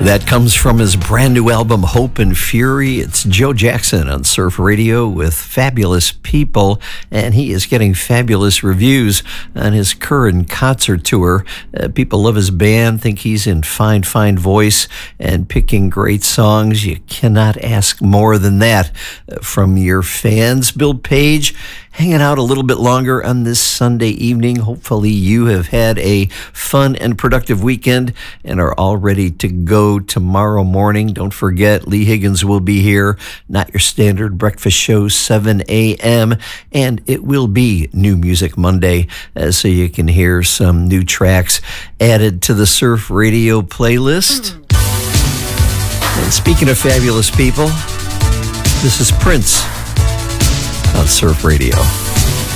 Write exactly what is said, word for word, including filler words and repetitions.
That comes from his brand new album, Hope and Fury. It's Joe Jackson on Surf Radio with Fabulous People, and he is getting fabulous reviews on his current concert tour. Uh, people love his band, think he's in fine, fine voice, and picking great songs. You cannot ask more than that uh, from your fans. Bill Page hanging out a little bit longer on this Sunday evening. Hopefully you have had a fun and productive weekend and are all ready to go tomorrow morning. Don't forget, Lee Higgins will be here, Not Your Standard Breakfast Show, seven a.m., and it will be New Music Monday, uh, so you can hear some new tracks added to the Surf Radio playlist. And speaking of fabulous people, this is Prince on Surf Radio.